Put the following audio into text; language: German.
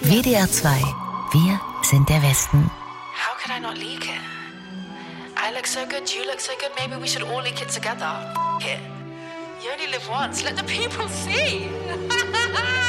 WDR 2. Wir sind der Westen. How could I not leak it? I look so good, you look so good, maybe we should all leak it together. It. You only live once, let the people see.